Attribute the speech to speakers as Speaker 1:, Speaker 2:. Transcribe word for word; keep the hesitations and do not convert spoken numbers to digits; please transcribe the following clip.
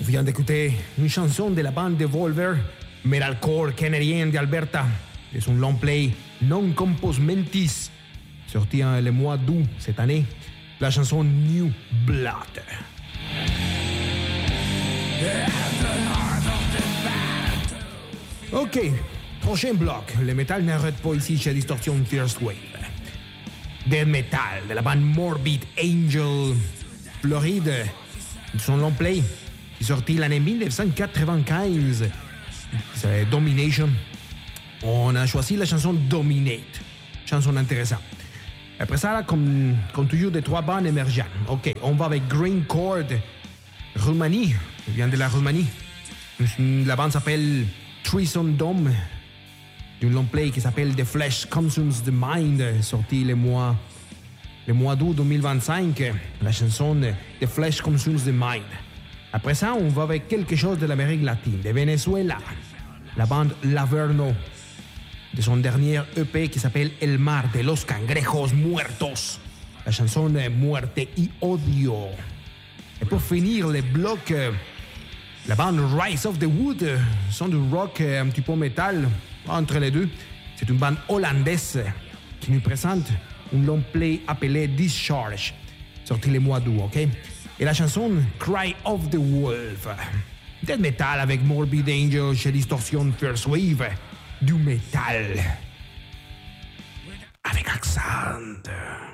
Speaker 1: On vient d'écouter une chanson de la bande Devolver, metalcore canadien d'Alberta, de son long play Non Compos Mentis, sorti le mois d'août cette année, la chanson New Blood. Ok, prochain bloc. Le métal n'arrête pas ici chez Distortion First Wave. Death metal de la bande Morbid Angel, Floride, son long play, qui est sorti l'année dix-neuf cent quatre-vingt-quinze. C'est Domination. On a choisi la chanson Dominate. Chanson intéressante. Après ça, là, comme, comme toujours, des trois bandes émergentes. Ok, on va avec Green Chord, Roumanie. Il vient de la Roumanie. La bande s'appelle Treason Dome, d'un long play qui s'appelle The Flesh Consumes the Mind, sorti le mois, le mois d'août deux mille vingt-cinq. La chanson The Flesh Consumes the Mind. Après ça, on va avec quelque chose de l'Amérique latine, de Venezuela. La bande Laverno, de son dernier E P qui s'appelle El Mar de los Cangrejos Muertos. La chanson Muerte y Odio. Et pour finir le bloc, la bande Rise of the Wood, son du rock un petit peu métal, entre les deux. C'est une bande hollandaise qui nous présente un long play appelé Discharge, sorti le mois d'août, ok? Et la chanson Cry of the Wolf. Death metal avec Morbid Angel chez Distortion First Wave. Du métal. Avec accent.